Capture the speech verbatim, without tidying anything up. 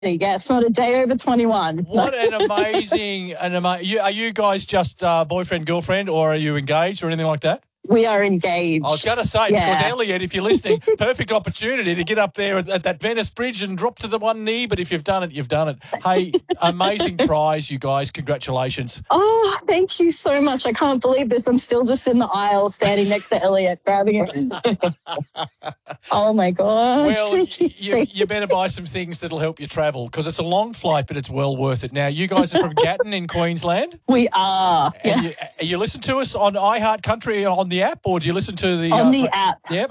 Yes, not a day over twenty-one. What an amazing, an ama- you, are you guys just uh, boyfriend, girlfriend, or are you engaged or anything like that? We are engaged. I was going to say, yeah. because Elliot, if you're listening, perfect opportunity to get up there at, at that Venice Bridge and drop to the one knee. But if you've done it, you've done it. Hey, amazing prize, you guys. Congratulations. Oh, thank you so much. I can't believe this. I'm still just in the aisle standing next to Elliot, grabbing it. Oh, my gosh. Well, Thank you, you, you, you better buy some things that'll help you travel because it's a long flight, but it's well worth it. Now, you guys are from Gatton in Queensland? We are, and yes. You, you listen to us on iHeart Country on the app, or do you listen to the... On uh, the app. Yep.